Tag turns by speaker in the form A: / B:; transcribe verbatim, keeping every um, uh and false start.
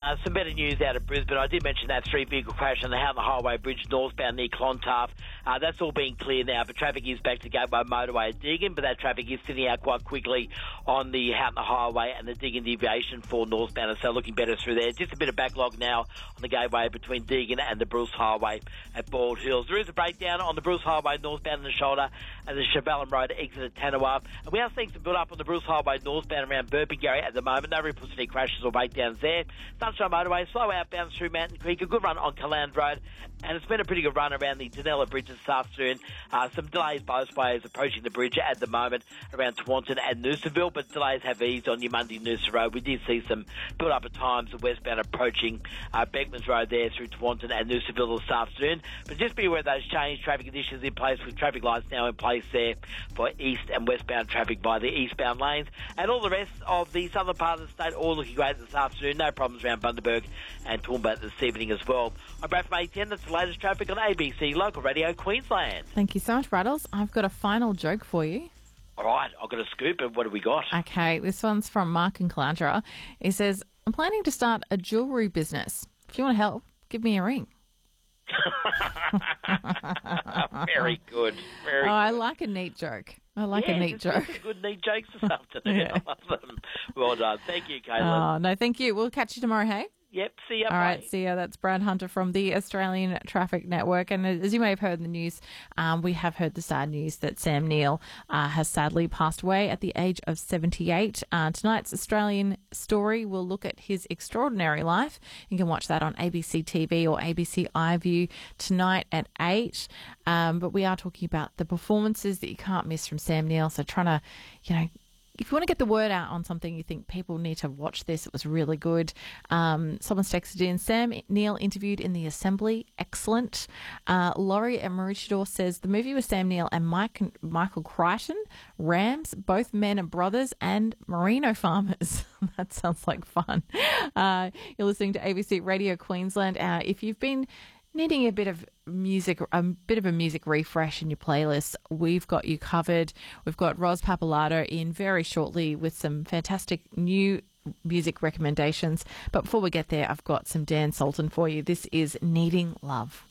A: Uh, some better news out of Brisbane. I did mention that three-vehicle crash on the Houghton Highway Bridge northbound near Clontarf. Uh, that's all being cleared now, but traffic is back to Gateway Motorway at Deagon, but that traffic is thinning out quite quickly on the Houghton Highway and the Deagon deviation for northbound, so looking better through there. Just a bit of backlog now on the gateway between Deagon and the Bruce Highway at Bald Hills. There is a breakdown on the Bruce Highway northbound in the shoulder and the Chevelin Road exit at Tanawab. And we are seeing some build-up on the Bruce Highway northbound around Burpengary at the moment. No reports of any crashes or breakdowns there. Sunshine Motorway, slow outbound through Mountain Creek, a good run on Caland Road, and it's been a pretty good run around the Danella Bridge this afternoon. Uh, some delays both ways approaching the bridge at the moment around Taunton and Noosaville, but delays have eased on your Monday Noosa Road. We did see some build-up at times of westbound approaching uh, Beckman's Road there through Taunton and Noosaville this afternoon. But just be aware of those changed traffic conditions in place, with traffic lights now in place there for east and westbound traffic by the eastbound lanes. And all the rest of the southern part of the state all looking great this afternoon. No problems around Bundaberg and Toowoomba this evening as well. I'm Brad from A ten. That's the latest traffic on A B C Local Radio Queensland.
B: Thank you so much, Rattles. I've got a final joke for you.
A: All right, I've got a scoop. And what have we got?
B: Okay, this one's from Mark and Calandra. He says, I'm planning to start a jewellery business. If you want to help, give me a ring.
A: Very good. Very
B: oh,
A: good.
B: I like a neat joke. I like
A: yeah,
B: a neat joke.
A: Some good neat jokes this afternoon.
B: Yeah.
A: I love them. Well done. Thank you, Caitlin.
B: Oh, no, thank you. We'll catch you tomorrow, hey?
A: Yep, see ya.
B: All
A: bye.
B: right, see ya. That's Brad Hunter from the Australian Traffic Network. And as you may have heard in the news, um, we have heard the sad news that Sam Neill uh, has sadly passed away at the age of seventy-eight. Uh, tonight's Australian Story will look at his extraordinary life. You can watch that on A B C T V or A B C iView tonight at eight. Um, but we are talking about the performances that you can't miss from Sam Neill. So trying to, you know, if you want to get the word out on something, you think people need to watch this, it was really good. Um, someone's texted in, Sam Neill interviewed in the Assembly, excellent. Uh, Laurie at Maroochydore says, the movie with Sam Neill and Mike, Michael Crichton, Rams, both men and brothers, and merino farmers. That sounds like fun. Uh, you're listening to A B C Radio Queensland. Uh, if you've been needing a bit of music, a bit of a music refresh in your playlist, we've got you covered. We've got Ros Papalato in very shortly with some fantastic new music recommendations. But before we get there, I've got some Dan Sultan for you. This is Needing Love.